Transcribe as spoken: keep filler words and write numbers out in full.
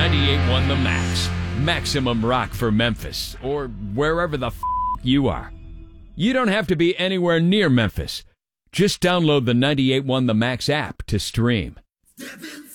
ninety-eight point one The Max. Maximum rock for Memphis, or wherever the f*** you are. You don't have to be anywhere near Memphis. Just download the ninety-eight point one The Max app to stream. Step inside.